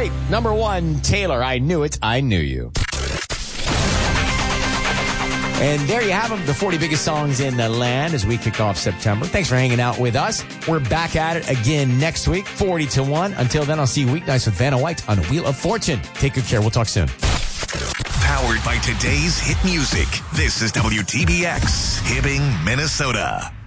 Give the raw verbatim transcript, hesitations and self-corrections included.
straight. Number one, Taylor, I Knew It, I Knew You. And there you have them, the forty biggest songs in the land as we kick off September. Thanks for hanging out with us. We're back at it again next week, forty to one. Until then, I'll see you weeknights with Vanna White on Wheel of Fortune. Take good care. We'll talk soon. Powered by today's hit music. This is W T B X, Hibbing, Minnesota.